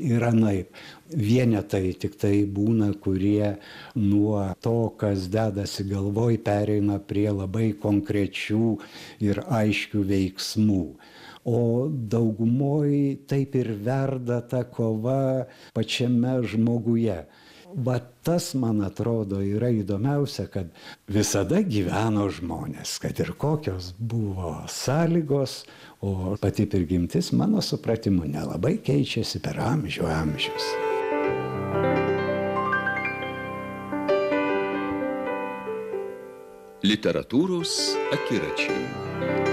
ir anaip. Vienetai tik tai būna, kurie nuo to, kas dedasi galvoj, pereina prie labai konkrečių ir aiškių veiksmų. O daugumoj taip ir verda ta kova pačiame žmoguje. Va tas, man atrodo, yra įdomiausia, kad visada gyveno žmonės, kad ir kokios buvo sąlygos, o pati prigimtis, mano supratimu, nelabai keičiasi per amžius. Literatūros akiračiai.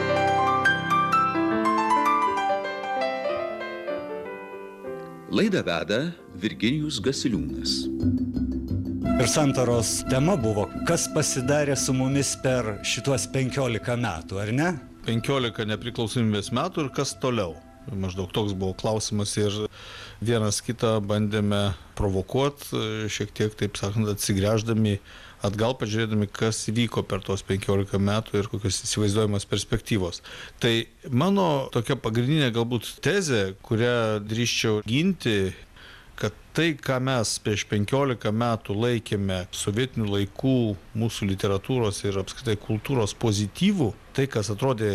Laidą veda Virginijus Gasiliūnas. Ir santaros tema buvo, kas pasidarė su mumis per šituos 15 metų, ar ne? 15 nepriklausomybės metų ir kas toliau. Maždaug toks buvo klausimas ir vienas kitą bandėme provokuoti, šiek tiek, taip sakant, atsigręždami atgal, pažiūrėdami, kas vyko per tos 15 metų ir kokios įsivaizduojamos perspektyvos. Tai mano tokia pagrindinė galbūt tezė, kurią drįsčiau ginti, kad tai, ką mes prieš 15 metų laikėme sovietinių laikų mūsų literatūros ir apskritai kultūros pozityvų, tai, kas atrodė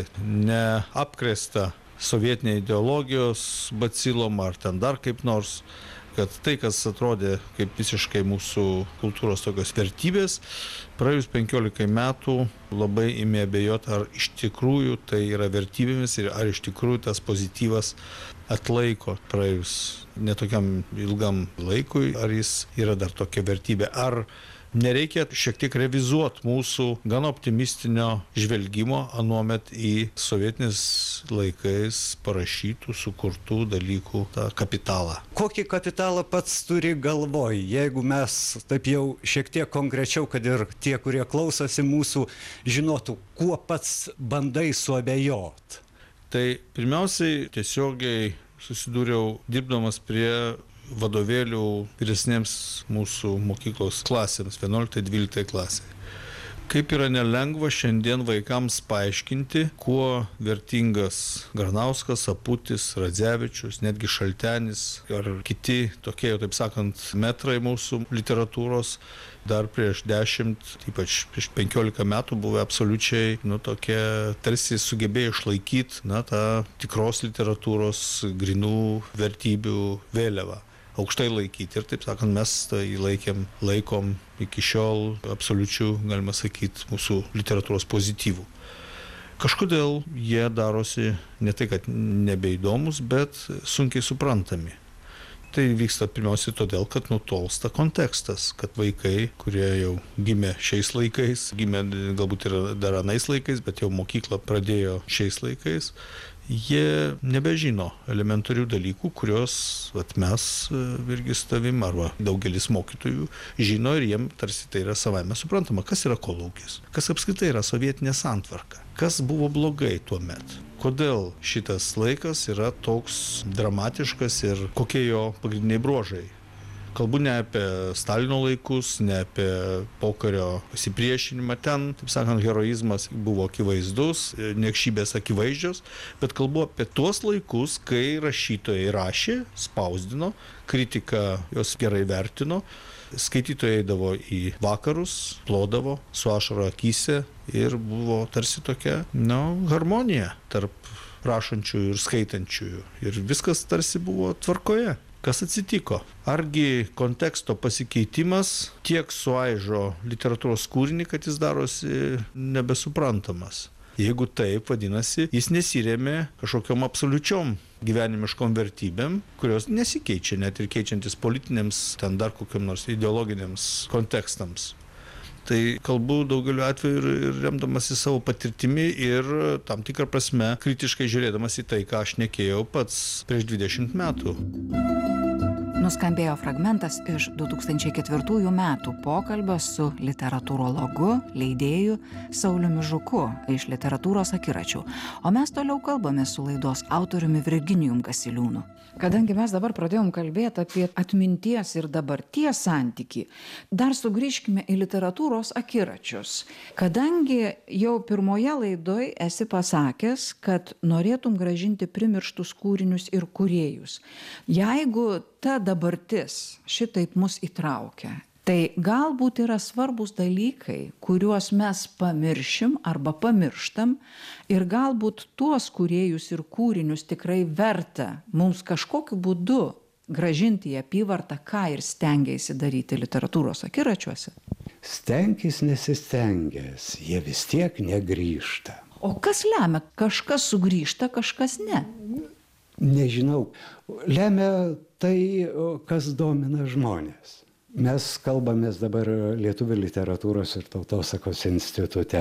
neapkrėsta sovietinė ideologijos bacilom ar ten dar kaip nors, kad tai, kas atrodė kaip visiškai mūsų kultūros tokios vertybės, praėjus 15 metų labai ėmė abejoti, ar iš tikrųjų tai yra vertybėmis ir ar iš tikrųjų tas pozityvas atlaiko praėjus netokiam ilgam laikui, ar jis yra dar tokia vertybė, ar nereikia šiek tiek revizuoti mūsų gan optimistinio žvelgimo anuomet į sovietiniais laikais parašytų, sukurtų dalykų tą kapitalą. Kokį kapitalą pats turi galvoj, jeigu mes taip jau šiek tiek konkrečiau, kad ir tie, kurie klausosi mūsų, žinotų, kuo pats bandai suabejot? Tai pirmiausiai tiesiogiai susidūriau dirbdamas prie vadovėlių vyresnėms mūsų mokyklos klasėms, 11-12 klasė. Kaip yra nelengva šiandien vaikams paaiškinti, kuo vertingas Granauskas, Aputis, Radzevičius, netgi Šaltenis ar kiti tokie, taip sakant, metrai mūsų literatūros dar prieš 10, ypač prieš 15 metų buvo absoliučiai, tokie tarsi sugebėjo išlaikyti, tą tikros literatūros grinų vertybių vėliavą. Aukštai laikyti. Ir taip sakant, mes tai laikom iki šiol absoliučių, galima sakyti, mūsų literatūros pozityvų. Kažkodėl jie darosi ne tai, kad nebeįdomus, bet sunkiai suprantami. Tai vyksta pirmiausiai todėl, kad nutolsta kontekstas, kad vaikai, kurie jau gimė šiais laikais, gimė galbūt ir dar anais laikais, bet jau mokyklą pradėjo šiais laikais, jie nebežino elementarių dalykų, kurios mes Virgis tavim arba daugelis mokytojų žino ir jiem tarsi tai yra savaime suprantama, kas yra kolūkis, kas apskritai yra sovietinė santvarka, kas buvo blogai tuo metu, kodėl šitas laikas yra toks dramatiškas ir kokie jo pagrindiniai bruožai. Kalbu ne apie Stalino laikus, ne apie pokario pasipriešinimą. Ten, taip sakant, heroizmas buvo akivaizdus, niekšybės akivaizdžios, bet kalbu apie tuos laikus, kai rašytojai rašė, spausdino, kritika jos gerai vertino, skaitytojai eidavo į vakarus, plodavo su ašara akyse ir buvo tarsi tokia, harmonija tarp rašančiųjų ir skaitančiųjų. Ir viskas tarsi buvo tvarkoje. Kas atsitiko? Argi konteksto pasikeitimas tiek suaižo literatūros kūrinį, kad jis darosi nebesuprantamas? Jeigu taip, vadinasi, jis nesirėmė kažkokiom absoliučiom gyvenimiškom vertybėm, kurios nesikeičia, net ir keičiantis politiniams, ten dar kokiam nors ideologiniams kontekstams. Tai kalbu daugeliu atveju ir remdamasi savo patirtimi ir tam tikrą prasme kritiškai žiūrėdamas į tai, ką aš šnekėjau pats prieš 20 metų. Nuskambėjo fragmentas iš 2004 metų pokalbio su literatūrologu, leidėju Sauliumi Žuku iš Literatūros akiračių. O mes toliau kalbame su laidos autoriumi Virginijum Gasiliūnu. Kadangi mes dabar pradėjom kalbėti apie atminties ir dabarties santykį, dar sugrįžkime į Literatūros akiračius. Kadangi jau pirmoje laidoje esi pasakęs, kad norėtum grąžinti primirštus kūrinius ir kūrėjus. Jeigu ta dabartis šitaip mus įtraukia, tai galbūt yra svarbus dalykai, kuriuos mes pamiršim arba pamirštam ir galbūt tuos kūrėjus ir kūrinius tikrai verta mums kažkokiu būdu grąžinti į apyvartą, ką ir stengiasi daryti Literatūros akiračiuose. Stenkis nesistengęs, jie vis tiek negrįžta. O kas lemia? Kažkas sugrįžta, kažkas ne. Nežinau, lemia tai, kas domina žmonės. Mes kalbamės dabar Lietuvių literatūros ir tautosakos institute.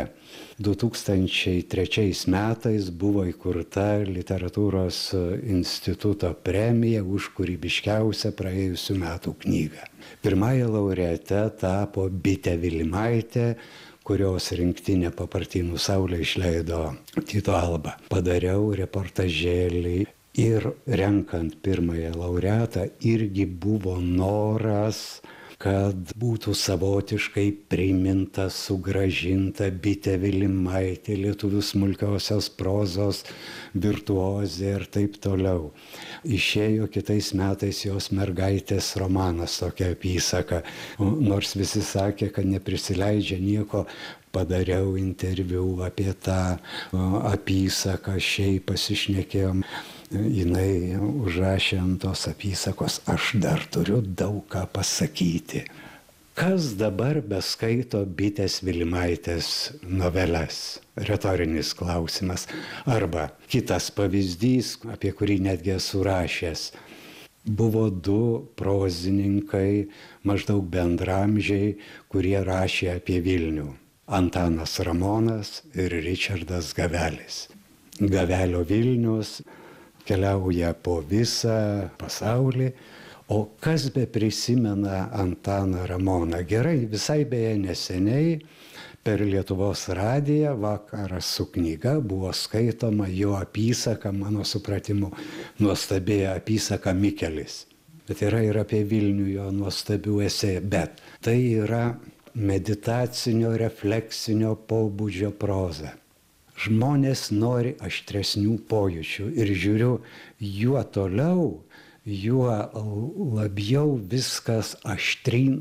2003 metais buvo įkurta Literatūros instituto premija už kūrybiškiausią praėjusių metų knygą. Pirmąja laureate tapo Bitė Vilimaitė, kurios rinktinė Papartynų saulė išleido Tyto Alba. Padariau reportažėlį. Ir renkant pirmąją laureatą irgi buvo noras, kad būtų savotiškai priminta, sugrąžinta Bitė Vilimaitė, lietuvių smulkiosios prozos virtuozė ir taip toliau. Išėjo kitais metais jos mergaitės romanas, tokia apysaka, nors visi sakė, kad neprisileidžia nieko. Padariau interviu apie tą apysaką, šiaip pasišnekėjom. Jinai užrašė ant tos apysakos, aš dar turiu daug ką pasakyti. Kas dabar beskaito Bitės Vilimaitės noveles? Retorinis klausimas. Arba kitas pavyzdys, apie kurį netgi esu rašęs. Buvo du prozininkai, maždaug bendramžiai, kurie rašė apie Vilnių. Antanas Ramonas ir Ričardas Gavelis. Gavelio Vilnius keliauja po visą pasaulį, o kas be prisimena Antaną Ramoną? Gerai, visai beje neseniai per Lietuvos radiją Vakaras su knyga buvo skaitoma jo apysaka, mano supratimu, nuostabi apysaka Mikelis. Bet yra ir apie Vilnių jo nuostabių esė, bet tai yra meditacinio, refleksinio pobūdžio proza. Žmonės nori aštresnių pojūčių ir žiūriu, juo toliau, juo labiau viskas aštryn.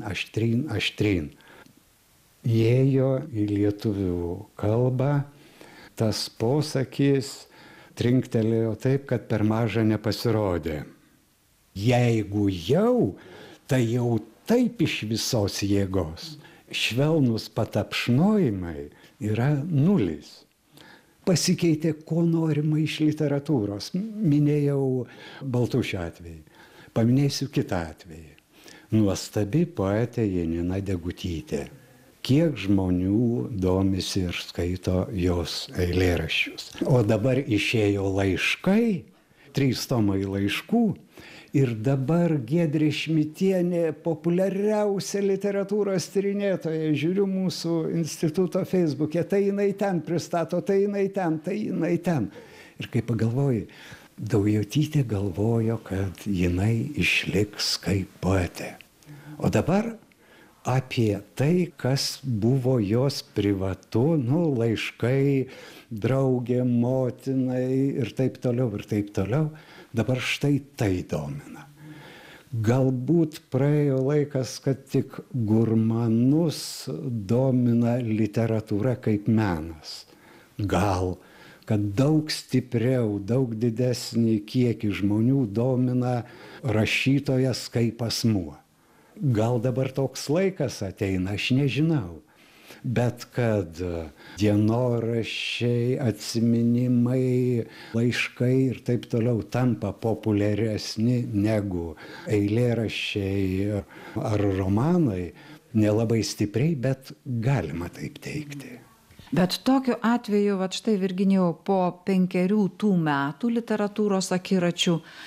Įėjo į lietuvių kalbą, tas posakis trinktelėjo taip, kad per maža nepasirodė. Jeigu jau, tai jau taip iš visos jėgos. Švelnus patapšnojimai yra nulis. Pasikeitė, ko norima iš literatūros. Minėjau Baltušio atvejį. Paminėsiu kitą atvejį. Nuostabi poetė Janina Degutytė. Kiek žmonių domisi ir skaito jos eilėraščius. O dabar išėjo laiškai, 3 tomai laiškų. Ir dabar Giedrė Šmitienė, populiariausia literatūros tyrinėtoja, žiūriu mūsų instituto Facebook'e, tai jinai ten pristato, tai jinai ten. Ir kai pagalvoji, Daujotytė galvojo, kad jinai išliks kaip poetė. O dabar apie tai, kas buvo jos privatu, laiškai, draugė, motinai ir taip toliau. Dabar štai tai domina. Galbūt praėjo laikas, kad tik gurmanus domina literatūra kaip menas. Gal, kad daug stipriau, daug didesnį kiekį žmonių domina rašytojas kaip asmuo. Gal dabar toks laikas ateina, aš nežinau. Bet kad dienoraščiai, atsiminimai, laiškai ir taip toliau tampa populiaresni negu eilėraščiai ar romanai, nelabai stipriai, bet galima taip teikti. Bet tokiu atveju, štai Virginijau, po 5 tų metų Literatūros akiračių,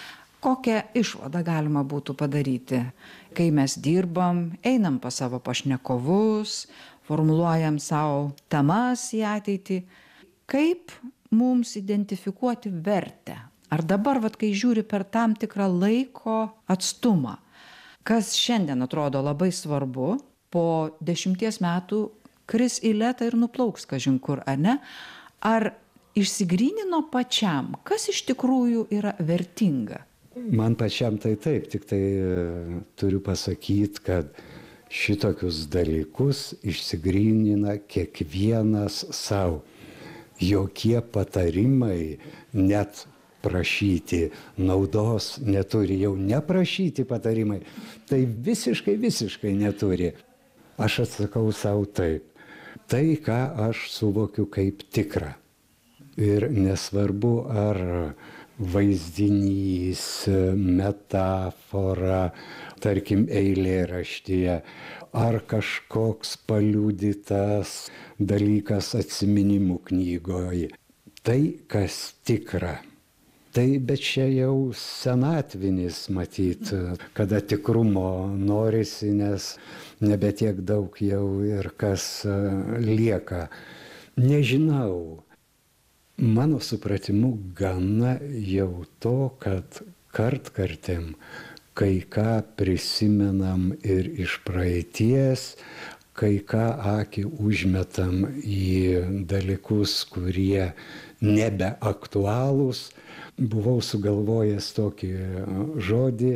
Kokią išvadą galima būtų padaryti, kai mes dirbam, einam pas savo pašnekovus, formuluojam savo temas į ateitį, kaip mums identifikuoti vertę? Ar dabar, kai žiūri per tam tikrą laiko atstumą, kas šiandien atrodo labai svarbu, po 10 metų kris į letą ir nuplauks kažin kur, ar ne? Ar išsigrynino pačiam, kas iš tikrųjų yra vertinga? Man pačiam tai taip, tik tai turiu pasakyti, kad šitokius dalykus išsigrynina kiekvienas savo. Jokie patarimai, net prašyti naudos neturi, jau neprašyti patarimai, tai visiškai neturi. Aš atsakau savo taip, tai, ką aš suvokiu kaip tikrą. Ir nesvarbu, ar vaizdinys, metafora, tarkim, eilėraštyje, ar kažkoks paliudytas dalykas atsiminimų knygoje. Tai, kas tikra. Tai, bet čia jau senatvinis matyt, kada tikrumo norisi, nes nebetiek daug jau ir kas lieka. Nežinau. Mano supratimu gana jau to, kad kartkartėm kai ką prisimenam ir iš praeities, kai ką akį užmetam į dalykus, kurie nebeaktualūs. Buvau sugalvojęs tokį žodį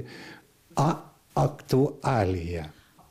aktualija.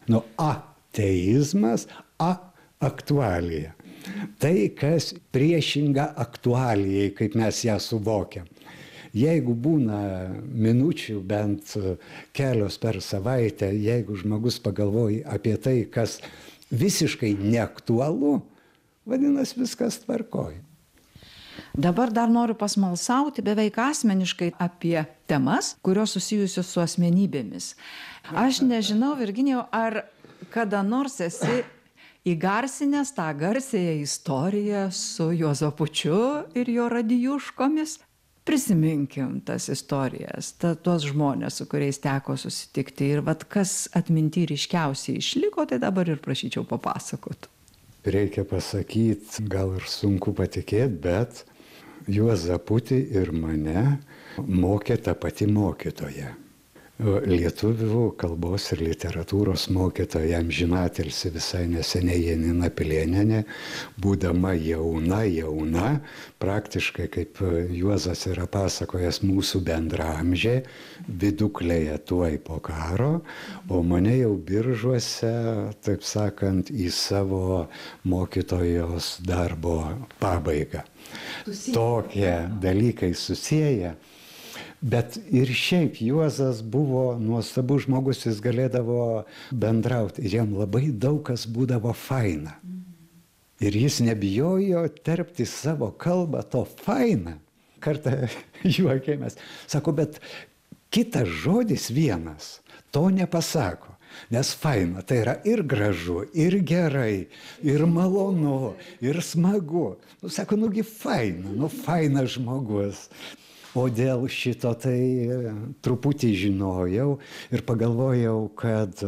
Ateizmas, aktualija. Tai, kas priešinga aktualijai, kaip mes ją suvokiam. Jeigu būna minučių bent kelios per savaitę, jeigu žmogus pagalvoja apie tai, kas visiškai neaktualu, vadinasi, viskas tvarkoj. Dabar dar noriu pasmalsauti beveik asmeniškai apie temas, kurios susijusios su asmenybėmis. Aš nežinau, Virginijau, ar kada nors esi įgarsinęs tą garsiąją istoriją su Juozapučiu ir jo Radijuškomis? Prisiminkim tas istorijas, tuos žmonės, su kuriais teko susitikti. Ir kas atminty ryškiausiai išliko, tai dabar ir prašyčiau papasakot. Reikia pasakyti, gal ir sunku patikėti, bet Juozaputį ir mane mokė ta pati mokytoja. Lietuvių kalbos ir literatūros mokytoja amžinatilsį visai neseniai Janina Pilėnienė, būdama jauna, praktiškai kaip Juozas yra pasakojęs, mūsų bendraamžė, viduklėje tuoj po karo, o mane jau Biržuose, taip sakant, į savo mokytojos darbo pabaigą. Tokie dalykai susieja. Bet ir šiaip Juozas buvo nuostabus žmogus, jis galėdavo bendrauti ir jam labai daug kas būdavo faina. Ir jis nebijojo terpti savo kalbą to faina. Kartą juokėmės. Sako, bet kitas žodis vienas to nepasako. Nes faina tai yra ir gražu, ir gerai, ir malonu, ir smagu. Sako, nugi faina, fainas žmogus. O dėl šito tai truputį žinojau ir pagalvojau, kad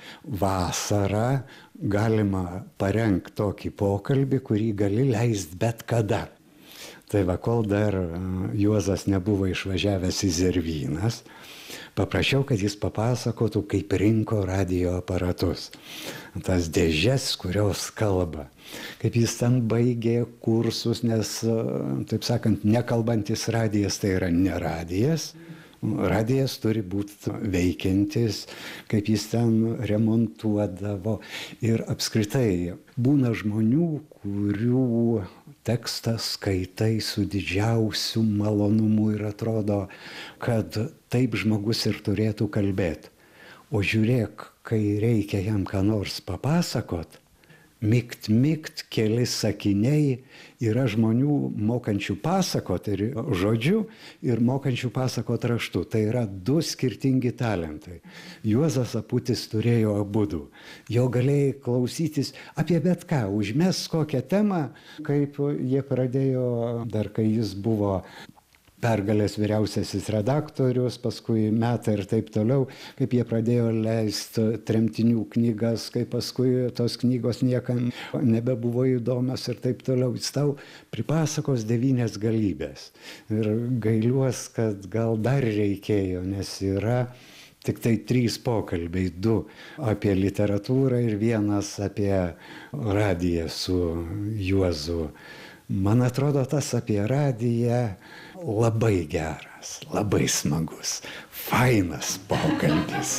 vasarą galima parengti tokį pokalbį, kurį gali leisti bet kada. Tai kol dar Juozas nebuvo išvažiavęs į Zervynas, paprašiau, kad jis papasakotų, kaip rinko radijo aparatus. Tas dėžes, kurios kalba. Kaip jis ten baigė kursus, nes, taip sakant, nekalbantis radijas tai yra ne radijas. Radijas turi būti veikiantis, kaip jis ten remontuodavo. Ir apskritai būna žmonių, kurių tekstą skaitai su didžiausiu malonumu ir atrodo, kad taip žmogus ir turėtų kalbėti. O žiūrėk, kai reikia jam ką nors papasakot, mikt, keli sakiniai, yra žmonių mokančių pasakot ir žodžiu ir mokančių pasakot raštu. Tai yra du skirtingi talentai. Juozas Aputis turėjo abudu. Jo galėjai klausytis apie bet ką, užmes kokią temą, kaip jie pradėjo dar kai jis buvo Pergalės vyriausiasis redaktorius, paskui Metai ir taip toliau, kaip jie pradėjo leisti tremtinių knygas, kaip paskui tos knygos niekam nebebuvo įdomios ir taip toliau. Jis tau pripasakos 9 galybės. Ir gailiuos, kad gal dar reikėjo, nes yra tik tai 3 pokalbiai, 2 apie literatūrą ir 1 apie radiją su Juozu. Man atrodo, tas apie radiją labai geras, labai smagus, fainas pokalbis.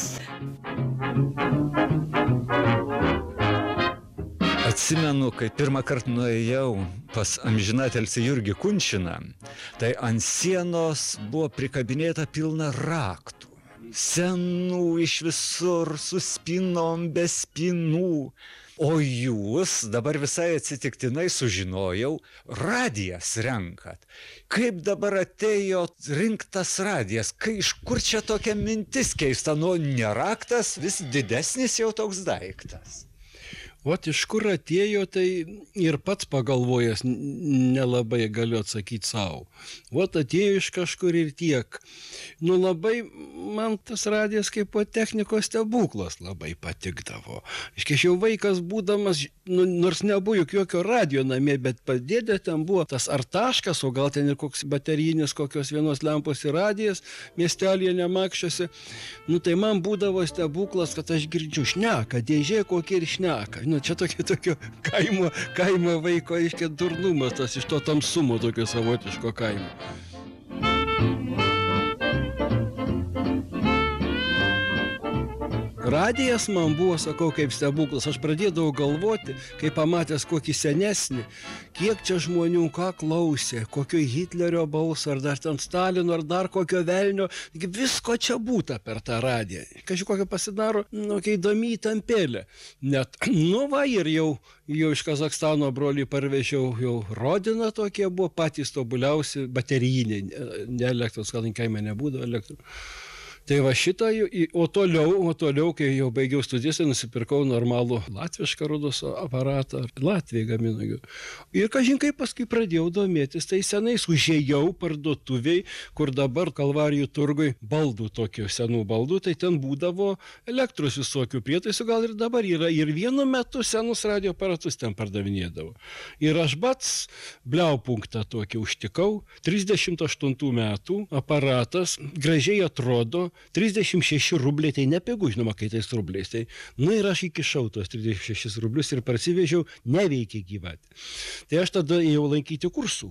Atsimenu, kai pirmą kartą nuėjau pas amžinatilsį Jurgį Kunčiną, tai ant sienos buvo prikabinėta pilna raktų. Senų iš visur, su spinom, be spinų. O jūs dabar visai atsitiktinai sužinojau, radijas renkat. Kaip dabar atėjo rinktas radijas? Iš kur čia tokia mintis keista? Nu, ne raktas, vis didesnis jau toks daiktas. Vat iš kur atėjo, tai ir pats pagalvojęs nelabai galiu atsakyti savo. Vat atėjo iš kažkur ir tiek. Nu labai man tas radijas kaip po technikos stebuklas labai patikdavo. Aš jau vaikas būdamas, nors nebuvo juk jokio radijo namie, bet padėdė ten buvo tas ar taškas, o gal ten ir koks baterijinis kokios vienos lempos ir radijas, miestelėje nemakščiuose. Nu tai man būdavo stebuklas, kad aš girdžiu šneka, dėžė kokie ir šneka. Nu čia tokio kaimo vaiko, aiškiai, durnumas, tas iš to tamsumo tokio savotiško kaimo. Radijas man buvo, sakau, kaip stebuklas. Aš pradėdavau galvoti, kai pamatęs kokį senesnį, kiek čia žmonių ką klausė, kokio Hitlerio balso, ar dar ten Stalino, ar dar kokio velnio. Visko čia būta per tą radiją. Kažkaip kokio pasidaro, kai įdomi įtampėlė. Net, ir jau iš Kazakstano brolį parvežiau, jau Rodina tokie buvo patys tobuliausi baterijiniai, ne elektros, kadangi kaime nebūdavo elektros. Tai va šitą, o toliau, kai jau baigiau studijas, tai nusipirkau normalų latvišką rudos aparatą, Latvijai gamino. Ir kažin kaip paskui pradėjau domėtis, tai senais užėjau parduotuviai, kur dabar Kalvarijų turgui baldų, tokių senų baldų, tai ten būdavo elektros visokių prietaisų, gal ir dabar yra. Ir vienu metu senus radio aparatus ten pardavinėdavo. Ir aš pats bliaupunktą tokį užtikau, 38 metų aparatas, gražiai atrodo, 36 rubliai, tai nepigu, žinoma, kai tais rubliais. Tai, ir aš įkišau tos 36 rublius ir parsivežiau, neveikia gyvatė. Tai aš tada ėjau lankyti kursų.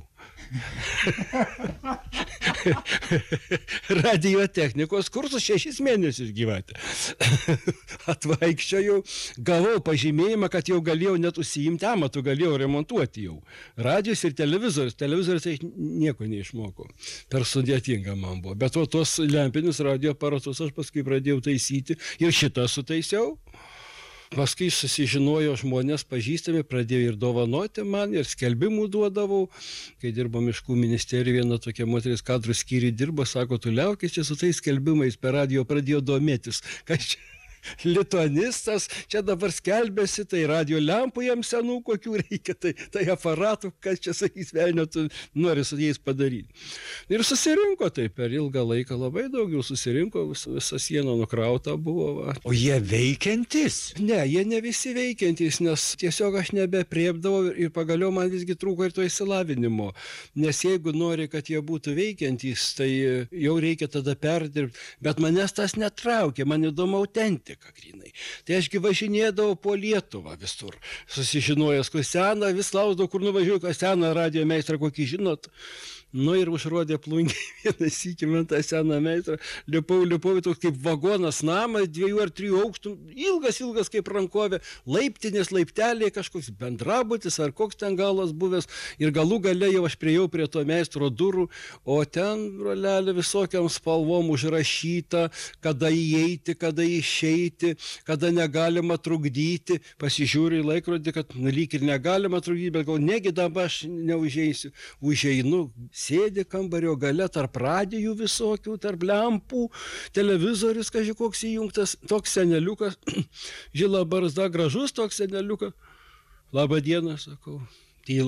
Radiotechnikos kursus 6 mėnesius gyvatė. Atvaikščiojau, gavau pažymėjimą, kad jau galėjau net užsiimti amatų, galėjau remontuoti jau. Radijos ir televizorius. Televizorius tai nieko neišmokau. Per sudėtinga man buvo. Bet tos lempinius radio aparatus aš paskui pradėjau taisyti ir šitą sutaisiau. Paskui susižinojo žmonės pažįstami, pradėjo ir dovanoti man, ir skelbimų duodavau. Kai dirbo miškų ministerija, viena tokia moteris kadrų skyriui dirbo, sako, tu liaukis čia su tais skelbimais, per radijo pradėjo domėtis. Kas čia? Lituanistas, čia dabar skelbėsi, tai radio lempų jam senų kokių reikia, tai aparatų, kas čia sakys, velnio, tu nori su jais padaryti. Ir susirinko tai per ilgą laiką, labai daugiau susirinko, visa siena nukrauta buvo. Va. O jie veikiantys? Ne, jie ne visi veikiantys, nes tiesiog aš nebepriepdavau ir pagaliau man visgi trūko ir to išsilavinimo. Nes jeigu nori, kad jie būtų veikiantys, tai jau reikia tada perdirbti. Bet manęs tas netraukė, man įdomu autentika. Grinai. Tai ašgi važinėdavau po Lietuvą visur, susižinojęs, kur seną, vis klausdavau, kur nuvažiuoju, ką seną radio meistrą kokį žinot. Ir užrodė plungį vieną sykį man tą seną meistrą, lipau, toks kaip vagonas namas, 2 ar 3 aukštų, ilgas kaip rankovė, laiptinės, laipteliai, kažkoks bendrabutis ar koks ten galas buvęs, ir galų gale jau aš priejau prie to meistro durų, o ten, brolelė, visokiam spalvom užrašyta, kada įeiti, kada išeiti, kada negalima trukdyti, pasižiūriu į laikrodį, kad lyg ir negalima trukdyti, bet gal negi dabar aš neužeisiu, užeinu, sėdi kambario gale tarp radijų visokių, tarp lempų, televizorius kažkoks įjungtas, toks seneliukas, žila barzda, gražus toks seneliukas. Labą dieną, sakau, tyla.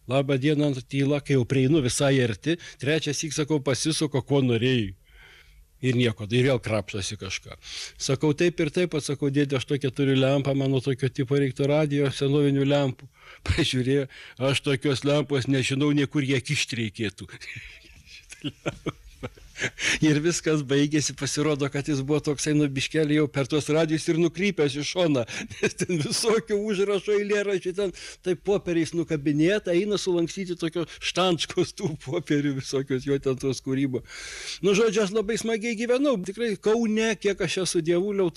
Labą dieną, tyla, kai jau prieinu visai arti, trečias syk sakau, pasisuko, ko norėjai. Ir nieko, ir vėl krapštosi kažką. Sakau, taip ir taip, atsakau, dėdė, aš tokia turiu lempą, mano tokio tipo reiktų radijo, senovinių lempų. Pažiūrėjau, aš tokios lempos nežinau, niekur jie kišti reikėtų. Ir viskas baigėsi, pasirodo, kad jis buvo toksai nubiškelį jau per tuos radijus ir nukrypęs į šoną, nes ten visokių užrašo eilėraščių, ten taip popieriais nukabinėta, eina sulankstyti tokio štančkos tų popierių visokios jo ten tos kūrybo. Nu, žodžiu, aš labai smagiai gyvenau, tikrai Kaune, kiek aš esu dievuliau,